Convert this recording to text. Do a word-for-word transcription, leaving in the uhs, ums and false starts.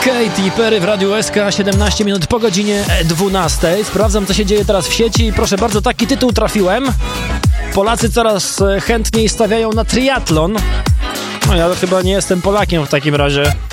Katy Perry w Radiu S K, siedemnaście minut po godzinie dwunastej. Sprawdzam, co się dzieje teraz w sieci i proszę bardzo, taki tytuł trafiłem. Polacy coraz chętniej stawiają na triatlon. No ja chyba nie jestem Polakiem w takim razie.